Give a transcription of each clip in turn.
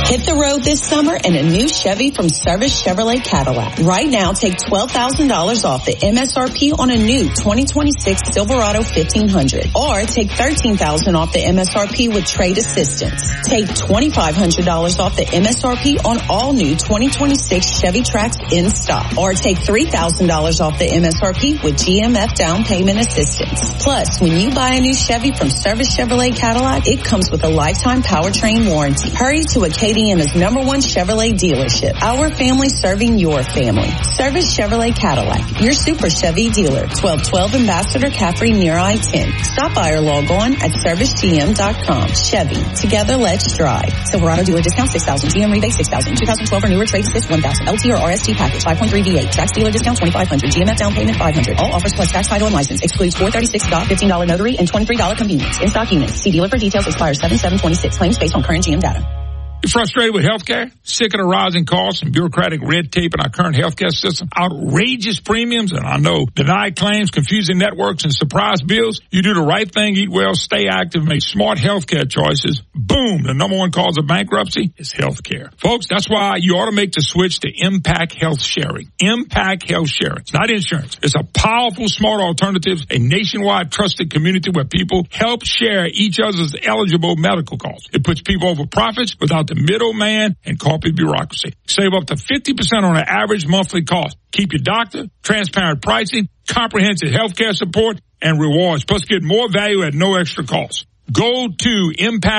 Hit the road this summer in a new Chevy from Service Chevrolet Cadillac. Right now, take $12,000 off the MSRP on a new 2026 Silverado 1500. Or take $13,000 off the MSRP with trade assistance. Take $2,500 off the MSRP on all new 2026 Chevy Trax in stock. Or take $3,000 off the MSRP with GMF down payment assistance. Plus, when you buy a new Chevy from Service Chevrolet Cadillac, it comes with a lifetime powertrain warranty. Hurry to Acadiana's #1 Chevrolet dealership. Our family serving your family. Service Chevrolet Cadillac, your Super Chevy dealer. 1212 Ambassador Caffrey near I-10. Stop by or log on at servicegm.com. Chevy, together let's drive. Silverado dealer discount $6,000. GM rebate $6,000. 2012 or newer trade assist $1,000. LT or RST package 5.3 V8. Trax dealer discount $2,500. GMF down payment $500. All offers plus tax, title, and license. Excludes $436 $15 notary and $23 convenience. In stock units. See dealer for details. Expires 7/7/26. Claims based on current GM data. You're frustrated with healthcare? Sick of the rising costs and bureaucratic red tape in our current healthcare system? Outrageous premiums and I know denied claims, confusing networks, and surprise bills? You do the right thing, eat well, stay active, make smart healthcare choices. Boom! The #1 cause of bankruptcy is healthcare. Folks, that's why you ought to make the switch to Impact Health Sharing. Impact Health Sharing. It's not insurance. It's a powerful, smart alternative, a nationwide trusted community where people help share each other's eligible medical costs. It puts people over profits without the middleman and corporate bureaucracy. Save up to 50% on an average monthly cost. Keep your doctor, transparent pricing, comprehensive healthcare support, and rewards. Plus get more value at no extra cost. Go to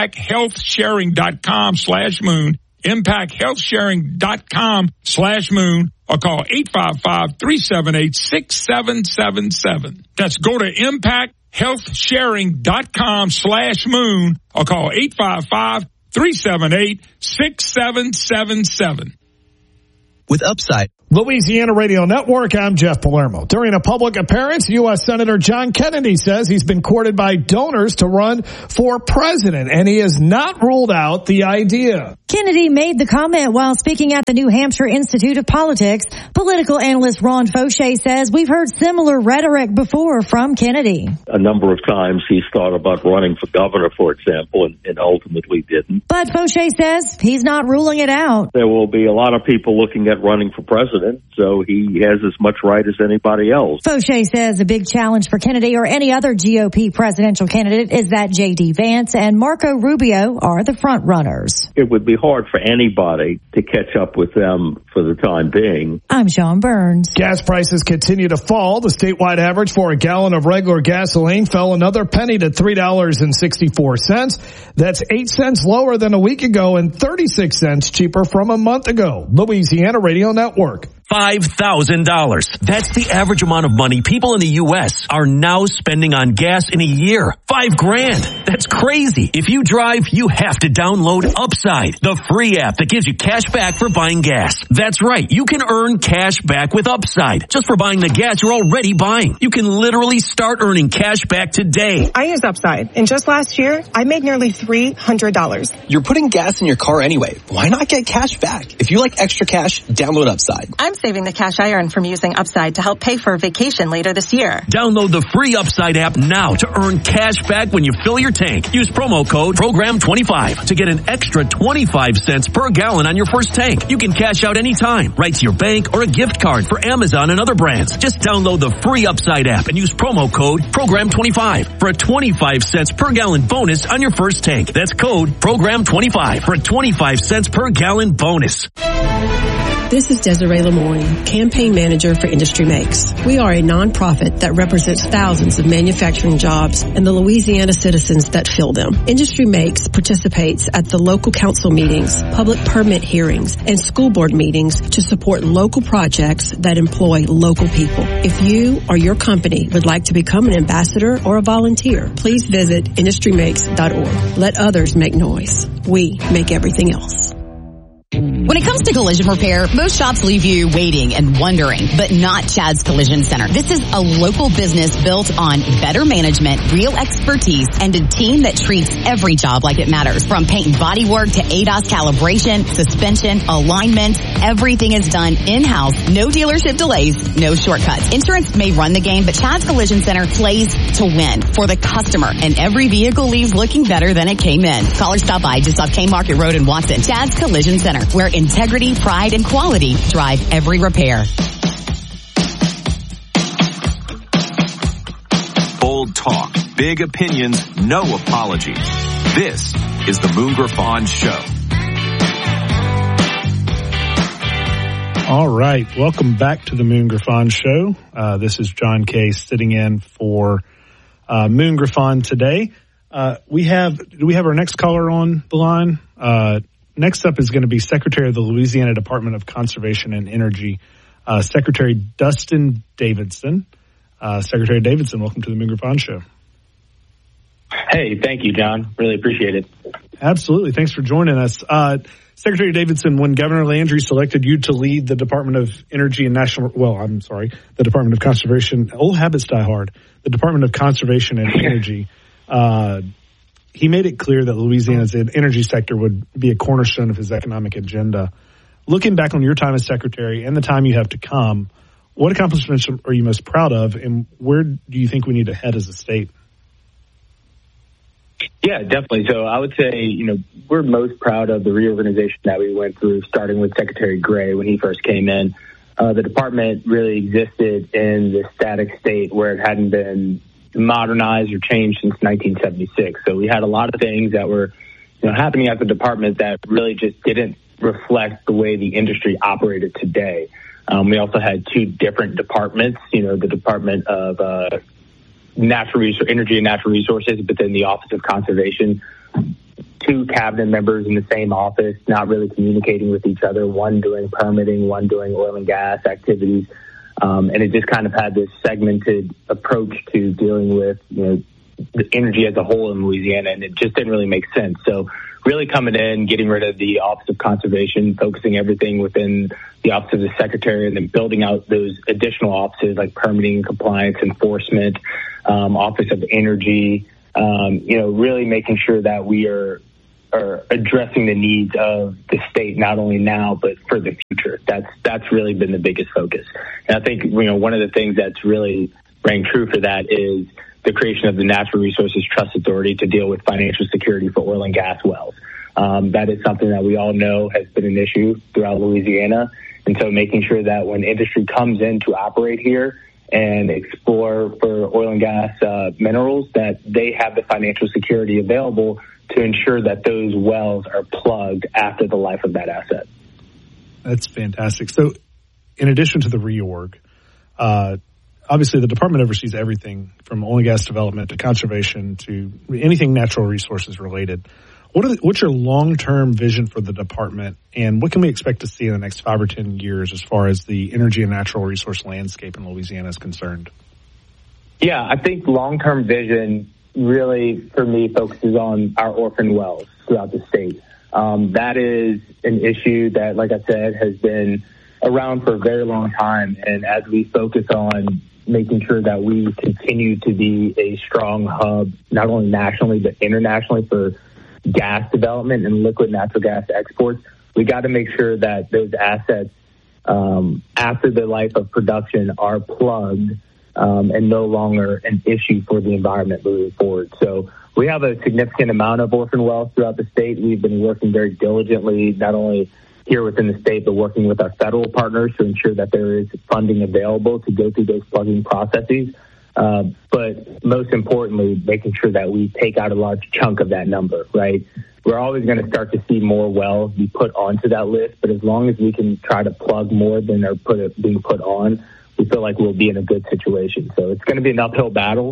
impacthealthsharing.com/moon, impacthealthsharing.com/moon, or call 855-378-6777. That's go to impacthealthsharing.com/moon, or call 855-378-6777. With Upside. Louisiana Radio Network, I'm Jeff Palermo. During a public appearance, U.S. Senator John Kennedy says he's been courted by donors to run for president, and he has not ruled out the idea. Kennedy made the comment while speaking at the New Hampshire Institute of Politics. Political analyst Ron Fauché says we've heard similar rhetoric before from Kennedy. A number of times he's thought about running for governor, for example, and ultimately didn't. But Fauché says he's not ruling it out. There will be a lot of people looking at running for president, so he has as much right as anybody else. Fauché says the big challenge for Kennedy or any other GOP presidential candidate is that J.D. Vance and Marco Rubio are the front runners. It would be hard for anybody to catch up with them for the time being. I'm Sean Burns. Gas prices continue to fall. The statewide average for a gallon of regular gasoline fell another penny to $3.64. That's 8 cents lower than a week ago and 36 cents cheaper from a month ago. Louisiana Radio Network. $5,000. That's the average amount of money people in the U.S. are now spending on gas in a year. $5,000. That's crazy. If you drive, you have to download Upside, the free app that gives you cash back for buying gas. That's right. You can earn cash back with Upside just for buying the gas you're already buying. You can literally start earning cash back today. I use Upside, and just last year, I made nearly $300. You're putting gas in your car anyway. Why not get cash back? If you like extra cash, download Upside. I'm saving the cash I earn from using Upside to help pay for a vacation later this year. Download the free Upside app now to earn cash back when you fill your tank. Use promo code PROGRAM25 to get an extra 25 cents per gallon on your first tank. You can cash out anytime, right to your bank or a gift card for Amazon and other brands. Just download the free Upside app and use promo code PROGRAM25 for a 25 cents per gallon bonus on your first tank. That's code PROGRAM25 for a 25 cents per gallon bonus. This is Desiree Lemoyne, campaign manager for Industry Makes. We are a nonprofit that represents thousands of manufacturing jobs and the Louisiana citizens that fill them. Industry Makes participates at the local council meetings, public permit hearings, and school board meetings to support local projects that employ local people. If you or your company would like to become an ambassador or a volunteer, please visit industrymakes.org. Let others make noise. We make everything else. When it comes comes to collision repair, most shops leave you waiting and wondering, but not Chad's Collision Center. This is a local business built on better management, real expertise, and a team that treats every job like it matters. From paint and body work to ADAS calibration, suspension, alignment, everything is done in-house. No dealership delays, no shortcuts. Insurance may run the game, but Chad's Collision Center plays to win for the customer, and every vehicle leaves looking better than it came in. Call or stop by just off K Market Road in Watson. Chad's Collision Center, where integrity, pride, and quality drive every repair. Bold talk, big opinions, no apologies. This is the Moon Griffon Show. All right. Welcome back to the Moon Griffon Show. This is John Kay sitting in for Moon Griffon today. Do we have our next caller on the line? Next up is going to be Secretary of the Louisiana Department of Conservation and Energy, Secretary Dustin Davidson. Secretary Davidson, welcome to the Moon Griffon Show. Hey, thank you, John. Really appreciate it. Absolutely. Thanks for joining us. Secretary Davidson, when Governor Landry selected you to lead the Department of Energy and the Department of Conservation, old habits die hard, the Department of Conservation and Energy, he made it clear that Louisiana's energy sector would be a cornerstone of his economic agenda. Looking back on your time as Secretary and the time you have to come, what accomplishments are you most proud of, and where do you think we need to head as a state? Yeah, definitely. So I would say, we're most proud of the reorganization that we went through, starting with Secretary Gray when he first came in. The department really existed in the static state where it hadn't been modernized or changed since 1976. So we had a lot of things that were, happening at the department that really just didn't reflect the way the industry operated today. We also had two different departments, the Department of Energy and Natural Resources, but then the Office of Conservation. Two cabinet members in the same office, not really communicating with each other, one doing permitting, one doing oil and gas activities. And it just kind of had this segmented approach to dealing with, the energy as a whole in Louisiana, and it just didn't really make sense. So really coming in, getting rid of the Office of Conservation, focusing everything within the Office of the Secretary, and then building out those additional offices like permitting, compliance, enforcement, Office of Energy, really making sure that we are addressing the needs of the state, not only now, but for the future. That's really been the biggest focus. And I think, one of the things that's really rang true for that is the creation of the Natural Resources Trust Authority to deal with financial security for oil and gas wells. That is something that we all know has been an issue throughout Louisiana. And so making sure that when industry comes in to operate here and explore for oil and gas minerals, that they have the financial security available to ensure that those wells are plugged after the life of that asset. That's fantastic. So in addition to the reorg, obviously the department oversees everything from oil and gas development to conservation to anything natural resources related. What's your long-term vision for the department, and what can we expect to see in the next 5 or 10 years as far as the energy and natural resource landscape in Louisiana is concerned? Yeah, I think long-term vision really, for me, focuses on our orphan wells throughout the state. That is an issue that, like I said, has been around for a very long time. And as we focus on making sure that we continue to be a strong hub, not only nationally, but internationally for gas development and liquid natural gas exports, we got to make sure that those assets, after the life of production, are plugged and no longer an issue for the environment moving forward. So we have a significant amount of orphan wells throughout the state. We've been working very diligently, not only here within the state, but working with our federal partners to ensure that there is funding available to go through those plugging processes. But most importantly, making sure that we take out a large chunk of that number, right? We're always going to start to see more wells be put onto that list, but as long as we can try to plug more than are being put on, we feel like we'll be in a good situation. So it's going to be an uphill battle,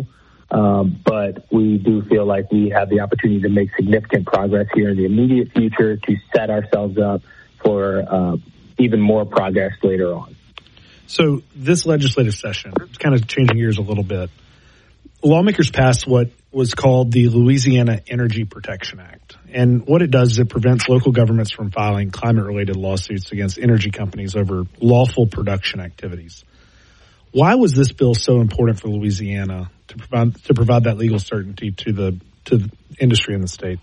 but we do feel like we have the opportunity to make significant progress here in the immediate future to set ourselves up for even more progress later on. So this legislative session, it's kind of changing gears a little bit. Lawmakers passed what was called the Louisiana Energy Protection Act. And what it does is it prevents local governments from filing climate-related lawsuits against energy companies over lawful production activities. Why was this bill so important for Louisiana to provide that legal certainty to the industry in the state?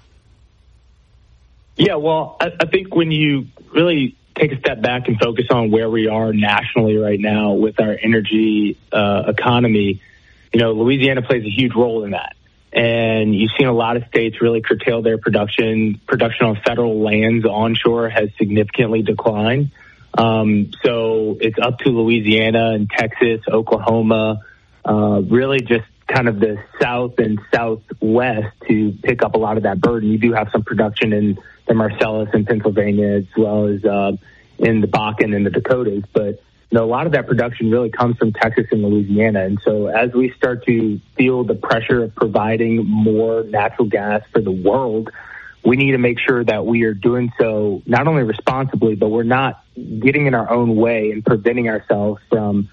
Yeah, well, I think when you really take a step back and focus on where we are nationally right now with our energy economy, Louisiana plays a huge role in that. And you've seen a lot of states really curtail their production. Production on federal lands onshore has significantly declined. So it's up to Louisiana and Texas, Oklahoma, really just kind of the south and southwest to pick up a lot of that burden. You do have some production in the Marcellus in Pennsylvania, as well as in the Bakken and the Dakotas. But a lot of that production really comes from Texas and Louisiana. And so as we start to feel the pressure of providing more natural gas for the world, we need to make sure that we are doing so not only responsibly, but we're not getting in our own way and preventing ourselves from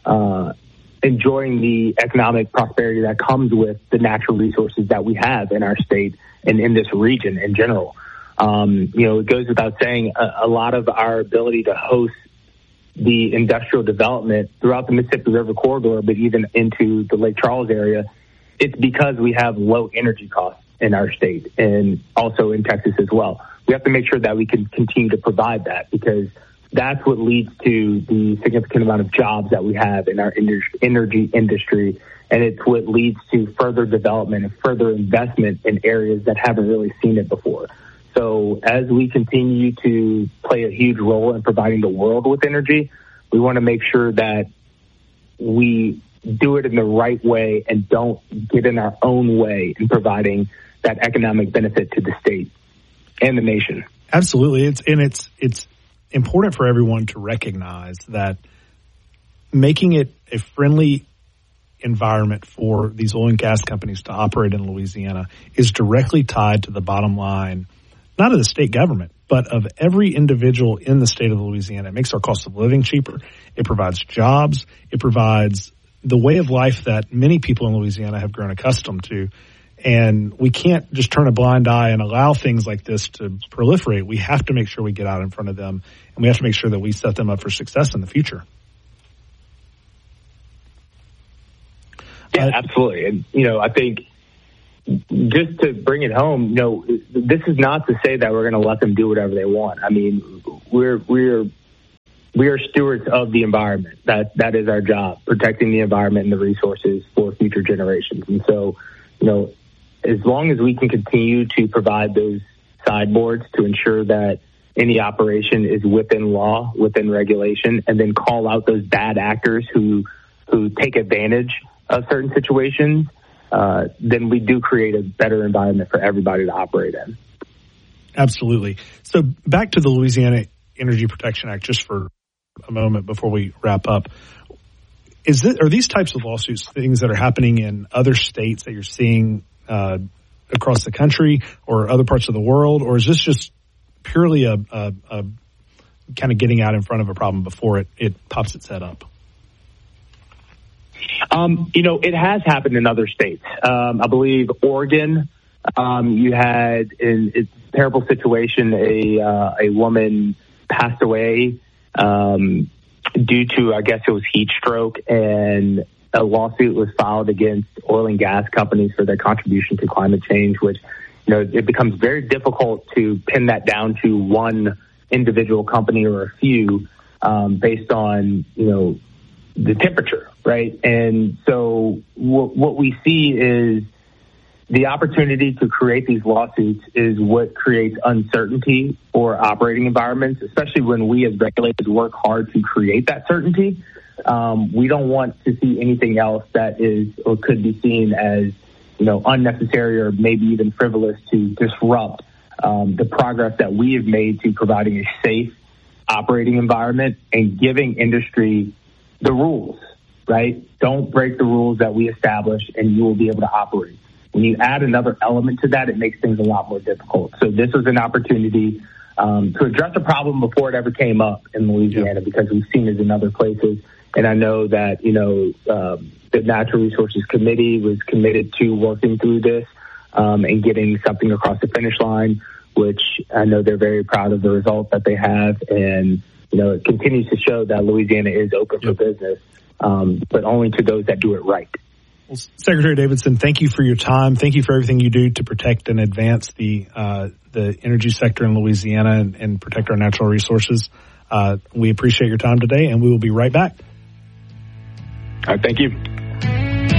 enjoying the economic prosperity that comes with the natural resources that we have in our state and in this region in general. It goes without saying, a lot of our ability to host the industrial development throughout the Mississippi River corridor, but even into the Lake Charles area, it's because we have low energy costs in our state and also in Texas as well. We have to make sure that we can continue to provide that, because that's what leads to the significant amount of jobs that we have in our energy industry. And it's what leads to further development and further investment in areas that haven't really seen it before. So as we continue to play a huge role in providing the world with energy, we want to make sure that we do it in the right way and don't get in our own way in providing that economic benefit to the state and the nation. Absolutely. It's important for everyone to recognize that making it a friendly environment for these oil and gas companies to operate in Louisiana is directly tied to the bottom line, not of the state government, but of every individual in the state of Louisiana. It makes our cost of living cheaper. It provides jobs. It provides the way of life that many people in Louisiana have grown accustomed to. And we can't just turn a blind eye and allow things like this to proliferate. We have to make sure we get out in front of them, and we have to make sure that we set them up for success in the future. Yeah, absolutely. And, I think just to bring it home, this is not to say that we're going to let them do whatever they want. I mean, we are stewards of the environment. That is our job, protecting the environment and the resources for future generations. And so, as long as we can continue to provide those sideboards to ensure that any operation is within law, within regulation, and then call out those bad actors who take advantage of certain situations, then we do create a better environment for everybody to operate in. Absolutely. So back to the Louisiana Energy Protection Act just for a moment before we wrap up. Are these types of lawsuits things that are happening in other states that you're seeing across the country or other parts of the world, or is this just purely a kind of getting out in front of a problem before it pops its head up? It has happened in other states. I believe Oregon, you had in a terrible situation, a woman passed away due to, I guess it was heat stroke, and a lawsuit was filed against oil and gas companies for their contribution to climate change, which, it becomes very difficult to pin that down to one individual company or a few based on, the temperature, right? And so what we see is the opportunity to create these lawsuits is what creates uncertainty for operating environments, especially when we as regulators work hard to create that certainty. We don't want to see anything else that is or could be seen as, unnecessary or maybe even frivolous to disrupt the progress that we have made to providing a safe operating environment and giving industry the rules, right? Don't break the rules that we establish and you will be able to operate. When you add another element to that, it makes things a lot more difficult. So this was an opportunity to address a problem before it ever came up in Louisiana, because we've seen it in other places. And I know that, the Natural Resources Committee was committed to working through this and getting something across the finish line, which I know they're very proud of the results that they have. And, it continues to show that Louisiana is open for business, but only to those that do it right. Well, Secretary Davidson, thank you for your time. Thank you for everything you do to protect and advance the energy sector in Louisiana and protect our natural resources. We appreciate your time today, and we will be right back. All right, thank you.